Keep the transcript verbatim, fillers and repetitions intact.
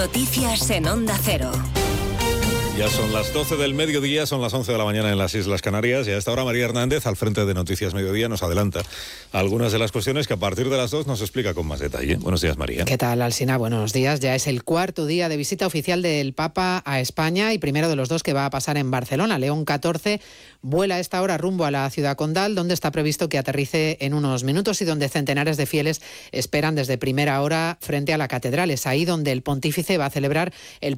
Noticias en Onda Cero. Ya son las doce del mediodía, son las once de la mañana en las Islas Canarias y a esta hora María Hernández, al frente de Noticias Mediodía, nos adelanta algunas de las cuestiones que a partir de las dos nos explica con más detalle. Buenos días, María. ¿Qué tal, Alsina? Buenos días. Ya es el cuarto día de visita oficial del Papa a España y primero de los dos que va a pasar en Barcelona. León catorce vuela a esta hora rumbo a la ciudad condal, donde está previsto que aterrice en unos minutos y donde centenares de fieles esperan desde primera hora frente a la catedral. Es ahí donde el pontífice va a celebrar el